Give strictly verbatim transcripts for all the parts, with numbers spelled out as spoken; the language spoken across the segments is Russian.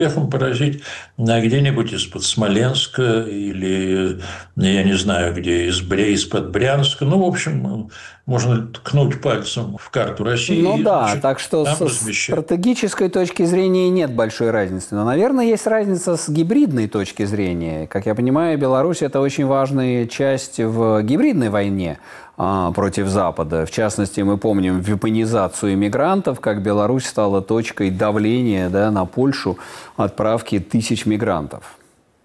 успехом поразить а, где-нибудь из-под Смоленска или, я не знаю, где, из Бре- из-под Брянска. Ну, в общем, можно ткнуть пальцем в карту Ну России и, да, значит, так что там со размещать. стратегической точки зрения нет большой разницы. Но, наверное, есть разница с гибридной точки зрения. Как я понимаю, Беларусь – это очень важная часть в гибридной войне а, против Запада. В частности, мы помним вепонизацию иммигрантов, как Беларусь стала точкой давления, да, на Польшу отправки тысяч мигрантов.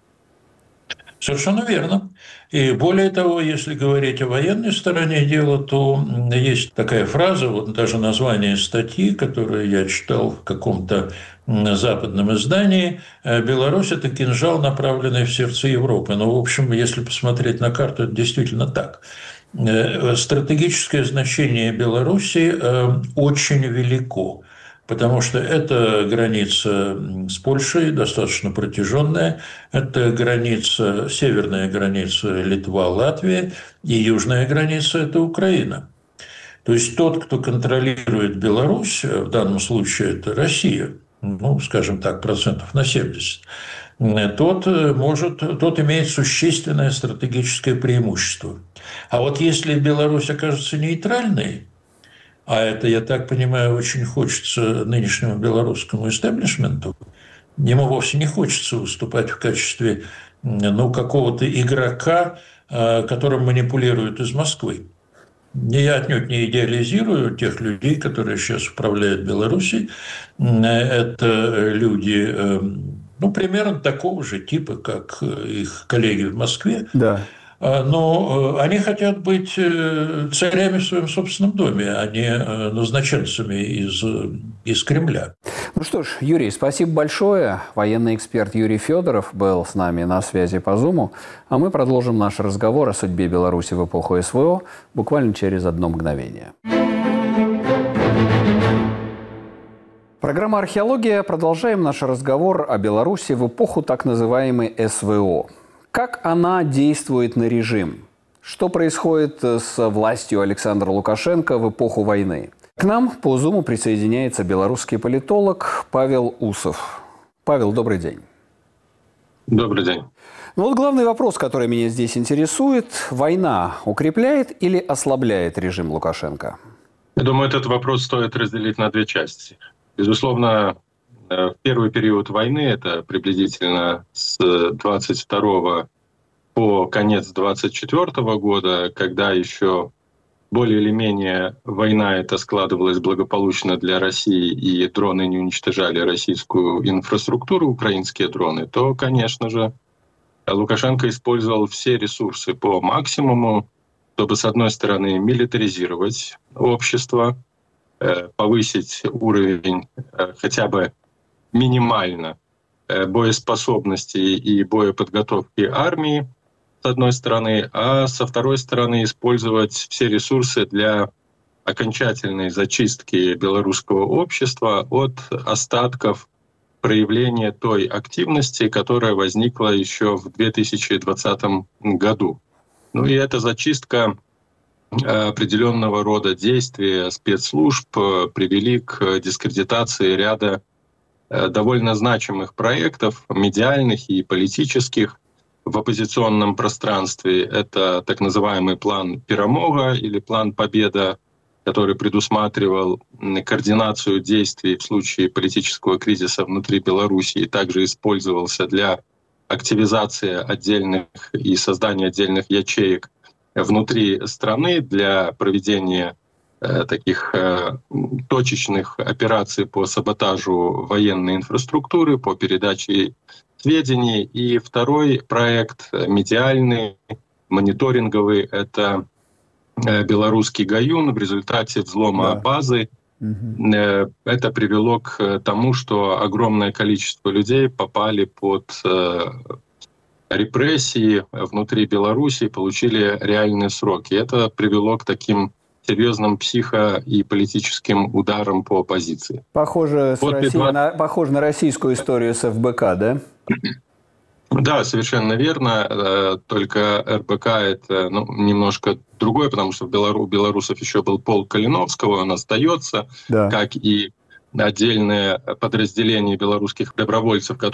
Совершенно верно. И более того, если говорить о военной стороне дела, то есть такая фраза, вот даже название статьи, которую я читал в каком-то западном издании: «Беларусь – это кинжал, направленный в сердце Европы». Но, в общем, если посмотреть на карту, это действительно так. Стратегическое значение Беларуси очень велико, потому что это граница с Польшей, достаточно протяженная, это граница, северная граница Литва, Латвия, и южная граница – это Украина. То есть тот, кто контролирует Беларусь, в данном случае это Россия, ну, скажем так, процентов на семьдесят, тот может, тот имеет существенное стратегическое преимущество. А вот если Беларусь окажется нейтральной, а это, я так понимаю, очень хочется нынешнему белорусскому истеблишменту, ему вовсе не хочется выступать в качестве, ну, какого-то игрока, которым манипулируют из Москвы. Я отнюдь не идеализирую тех людей, которые сейчас управляют Беларусью. Это люди, ну, примерно такого же типа, как их коллеги в Москве. Да. Но они хотят быть царями в своем собственном доме, а не назначенцами из, из Кремля. Ну что ж, Юрий, спасибо большое. Военный эксперт Юрий Федоров был с нами на связи по Зуму. А мы продолжим наш разговор о судьбе Беларуси в эпоху СВО буквально через одно мгновение. Программа «Археология». Продолжаем наш разговор о Беларуси в эпоху так называемой СВО. Как она действует на режим? Что происходит с властью Александра Лукашенко в эпоху войны? К нам по Зуму присоединяется белорусский политолог Павел Усов. Павел, добрый день. Добрый день. Ну вот главный вопрос, который меня здесь интересует. Война укрепляет или ослабляет режим Лукашенко? Я думаю, этот вопрос стоит разделить на две части. Безусловно, в первый период войны, это приблизительно с двадцать второго по конец двадцать четвёртого года, когда еще более или менее война эта складывалась благополучно для России, и дроны не уничтожали российскую инфраструктуру, украинские дроны, то, конечно же, Лукашенко использовал все ресурсы по максимуму, чтобы, с одной стороны, милитаризировать общество, повысить уровень хотя бы минимально боеспособности и боеподготовки армии, с одной стороны, а со второй стороны использовать все ресурсы для окончательной зачистки белорусского общества от остатков проявления той активности, которая возникла еще в две тысячи двадцатом году. Ну и эта зачистка определенного рода действия спецслужб привели к дискредитации ряда довольно значимых проектов, медиальных и политических, в оппозиционном пространстве. Это так называемый план Перемога или план Победа, который предусматривал координацию действий в случае политического кризиса внутри Беларуси и также использовался для активизации отдельных и создания отдельных ячеек внутри страны для проведения э, таких э, точечных операций по саботажу военной инфраструктуры, по передаче сведений. И второй проект, медиальный, мониторинговый, это белорусский ГАЮН. В результате взлома да. базы угу. это привело к тому, что огромное количество людей попали под репрессии внутри Беларуси, получили реальные сроки. Это привело к таким серьезным психо- и политическим ударам по оппозиции. Похоже, с Россией, двадцать... на, похоже на российскую историю с эф бэ ка, да? Да, совершенно верно. Только эр бэ ка это ну, немножко другое, потому что в Белору... у белорусов еще был полк Калиновского, он остается, да. как и отдельное подразделение белорусских добровольцев, которые